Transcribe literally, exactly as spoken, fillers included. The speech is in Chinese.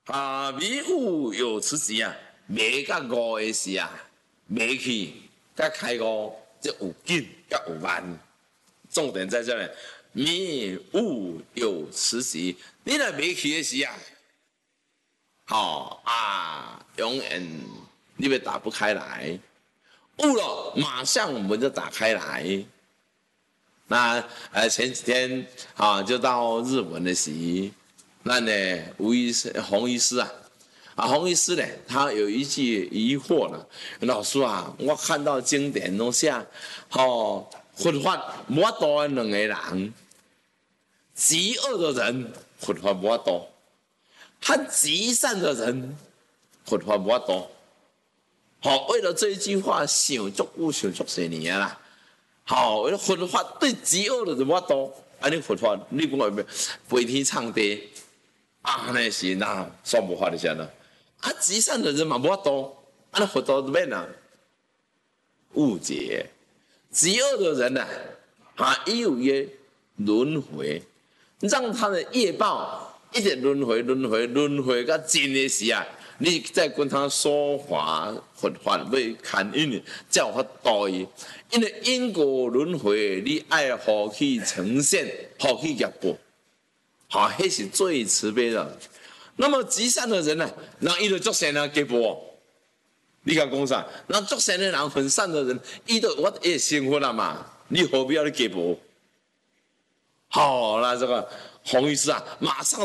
啊，迷雾有此时啊，迷甲悟的时啊，迷去甲开悟，即有紧甲有慢。重点在这里，迷雾有此时，你若迷去的时啊，好、哦、啊，永远你会打不开来。悟了，马上门就打开来。那呃前几天啊，就到日本的时，那呢吴医师、洪医师啊，啊洪医师呢，他有一句疑惑了，老师啊，我看到经典中写，哦，佛法无法度的两个人，极恶的人佛法无法度，和极善的人佛法无法度。好，为了这一句话想足久想足些年啦。好，为了佛法对极恶的人无法度，安尼佛法你讲会飞天唱地，啊，那是那算无法的啥呢？啊，极善的人嘛无法度，安尼佛道怎么呢？误解，极恶的人呢、啊，啊，也有一轮回，让他的业报一直轮回、轮回、轮回到尽的时啊。你再跟他说法佛法要看因，叫他度伊，因为因果轮回，你爱何去呈现，何去结果，好，迄是最慈悲的。那么极善的人呢，让伊就作善啊结果。你讲讲啥？让作善的人很善的人，伊就我也幸福了嘛，你何必要去结果？好，那这个洪医师啊，马上。